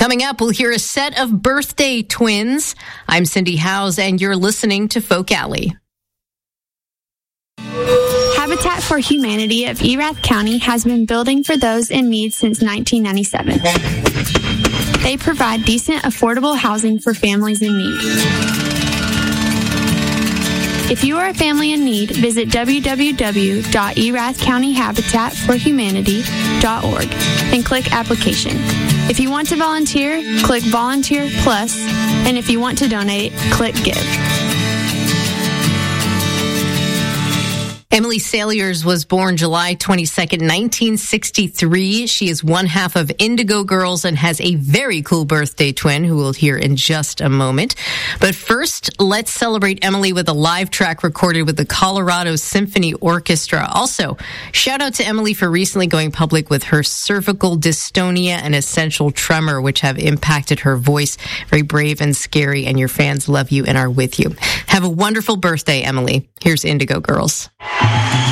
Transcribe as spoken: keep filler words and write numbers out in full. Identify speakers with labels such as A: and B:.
A: Coming up, we'll hear a set of birthday twins. I'm Cindy Howes, and you're listening to Folk Alley.
B: Habitat for Humanity of Erath County has been building for those in need since nineteen ninety-seven. They provide decent, affordable housing for families in need. If you are a family in need, visit w w w dot erath county habitat for humanity dot org and click Application. If you want to volunteer, click Volunteer Plus, and if you want to donate, click Give.
A: Emily Saliers was born July twenty-second, nineteen sixty-three. She is one half of Indigo Girls and has a very cool birthday twin who we'll hear in just a moment. But first, let's celebrate Emily with a live track recorded with the Colorado Symphony Orchestra. Also, shout out to Emily for recently going public with her cervical dystonia and essential tremor, which have impacted her voice. Very brave and scary, and your fans love you and are with you. Have a wonderful birthday, Emily. Here's Indigo Girls.